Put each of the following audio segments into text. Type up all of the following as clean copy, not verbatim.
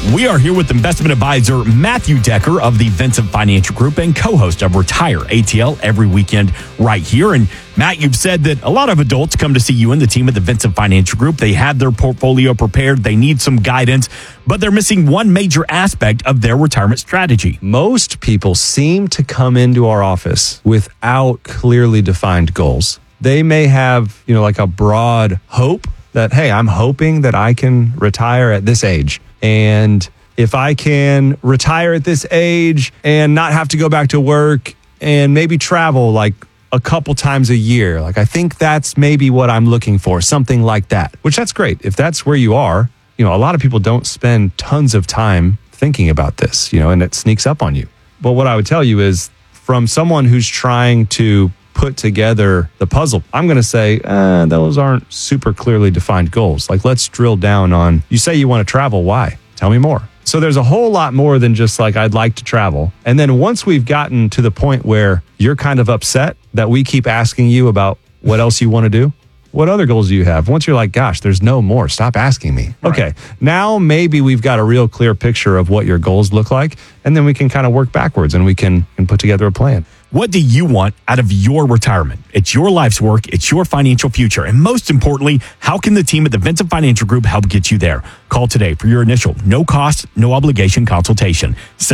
We are here with investment advisor Matthew Decker of the Vincent Financial Group and co-host of Retire ATL every weekend right here. And Matt, you've said that a lot of adults come to see you and the team at the Vincent Financial Group. They have their portfolio prepared. They need some guidance, but they're missing one major aspect of their retirement strategy. Most people seem to come into our office without clearly defined goals. They may have, like a broad hope that, hey, I'm hoping that I can retire at this age. And if I can retire at this age and not have to go back to work and maybe travel like a couple times a year, I think that's maybe what I'm looking for, something like that, which that's great. If that's where you are, a lot of people don't spend tons of time thinking about this, and it sneaks up on you. But what I would tell you is from someone who's trying to put together the puzzle, I'm going to say those aren't super clearly defined goals. Let's drill down on, you say you want to travel. Why? Tell me more. So there's a whole lot more than just I'd like to travel. And then once we've gotten to the point where you're kind of upset that we keep asking you about what else you want to do, what other goals do you have? Once you're like, gosh, there's no more, stop asking me. Right. Okay, now maybe we've got a real clear picture of what your goals look like, and then we can kind of work backwards and we can put together a plan. What do you want out of your retirement? It's your life's work. It's your financial future. And most importantly, how can the team at the Vincent Financial Group help get you there? Call today for your initial no cost, no obligation consultation.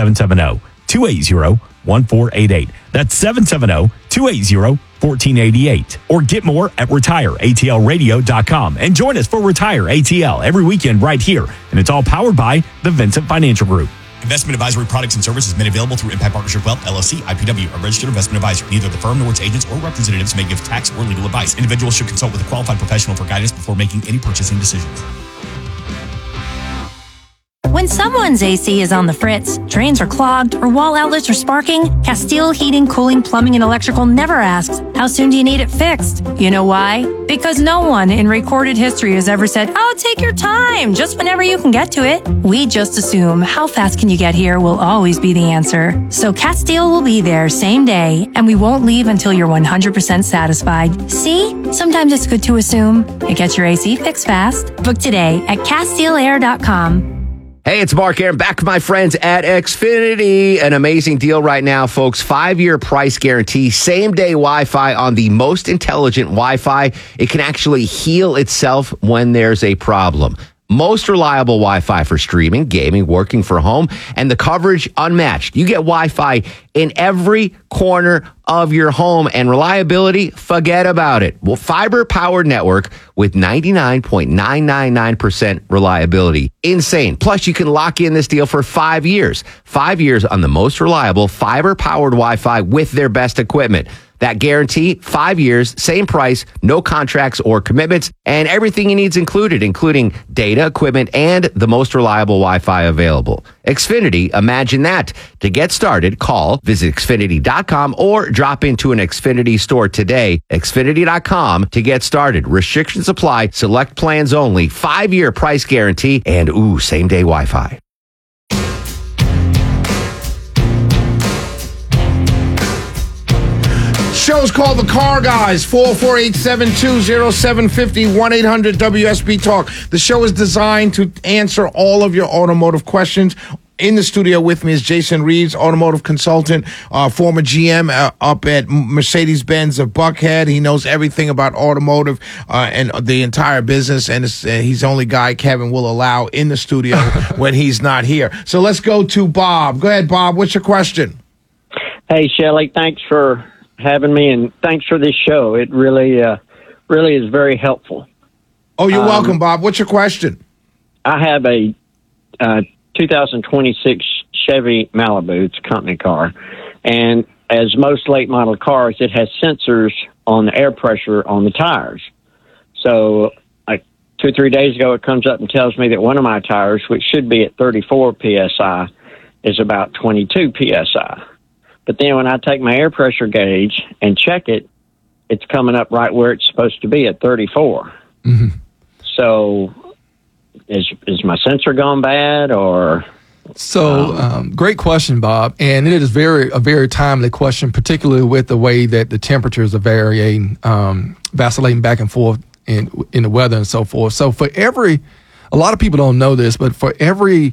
770-280-1488. That's 770-280-1488. Or get more at retireatlradio.com. And join us for Retire ATL every weekend right here. And it's all powered by the Vincent Financial Group. Investment advisory products and services made available through Impact Partnership Wealth, LLC, IPW, a registered investment advisor. Neither the firm nor its agents or representatives may give tax or legal advice. Individuals should consult with a qualified professional for guidance before making any purchasing decisions. When someone's AC is on the fritz, drains are clogged, or wall outlets are sparking, Castile Heating, Cooling, Plumbing, and Electrical never asks, how soon do you need it fixed? You know why? Because no one in recorded history has ever said, oh, take your time, just whenever you can get to it. We just assume how fast can you get here will always be the answer. So Castile will be there same day, and we won't leave until you're 100% satisfied. See? Sometimes it's good to assume. It gets your AC fixed fast. Book today at CastileAir.com. Hey, it's Mark Aaron, back with my friends at Xfinity. An amazing deal right now, folks. 5-year price guarantee, same-day Wi-Fi on the most intelligent Wi-Fi. It can actually heal itself when there's a problem. Most reliable Wi-Fi for streaming, gaming, working from home, and the coverage unmatched. You get Wi-Fi in every corner of your home, and reliability, forget about it. Well, fiber-powered network with 99.999% reliability. Insane. Plus, you can lock in this deal for 5 years. 5 years on the most reliable fiber-powered Wi-Fi with their best equipment. That guarantee, 5 years, same price, no contracts or commitments, and everything you need's included, including data, equipment, and the most reliable Wi-Fi available. Xfinity, imagine that. To get started, visit Xfinity.com or drop into an Xfinity store today. Xfinity.com to get started. Restrictions apply. Select plans only. 5-year price guarantee and same-day Wi-Fi. Show's called The Car Guys, 448-720-750, 1-800-WSB Talk. The show is designed to answer all of your automotive questions. In the studio with me is Jason Reeves, automotive consultant, former GM up at Mercedes-Benz of Buckhead. He knows everything about automotive and the entire business, and he's the only guy Kevin will allow in the studio when he's not here. So let's go to Bob. Go ahead, Bob. What's your question? Hey, Shelley. Thanks for having me, and thanks for this show. It really is very helpful. Oh, you're welcome, Bob. What's your question? I have a 2026 Chevy Malibu. It's a company car. And as most late model cars, it has sensors on the air pressure on the tires. So 2 or 3 days ago, it comes up and tells me that one of my tires, which should be at 34 PSI, is about 22 PSI. But then when I take my air pressure gauge and check it, it's coming up right where it's supposed to be at 34. Mm-hmm. So is my sensor gone bad, or? So great question, Bob. And it is a very timely question, particularly with the way that the temperatures are varying, vacillating back and forth in the weather and so forth. So a lot of people don't know this, but for every